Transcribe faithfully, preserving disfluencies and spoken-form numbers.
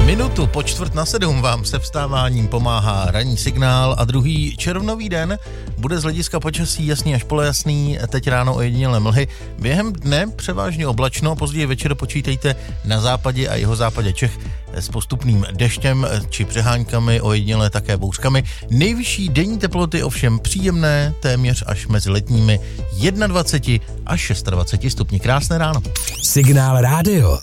Minutu po čtvrt na sedm vám se vstáváním pomáhá ranní signál a druhý červnový den bude z hlediska počasí jasný až polojasný, teď ráno ojedinělé mlhy. Během dne převážně oblačno, později večer počítejte na západě a jihozápadě Čech s postupným deštěm či přeháňkami, ojedinělé také bouřkami. Nejvyšší denní teploty ovšem příjemné, téměř až mezi letními dvacet jedna až dvacet šest stupňů. Krásné ráno. Signál rádio.